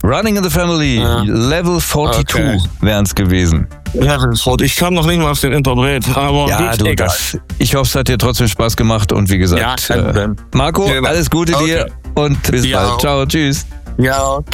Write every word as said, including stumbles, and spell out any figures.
Running in the Family, Ja. Level zweiundvierzig Okay. wären es gewesen. Level Ford. Ich kam noch nicht mal auf den Interpret, aber Ja, gut, du, egal. das, ich hoffe, es hat dir trotzdem Spaß gemacht und wie Ja, gesagt, kein äh, Problem. Marco, Ja, alles Gute okay. dir und bis Ja. bald. Ciao, tschüss. Ja,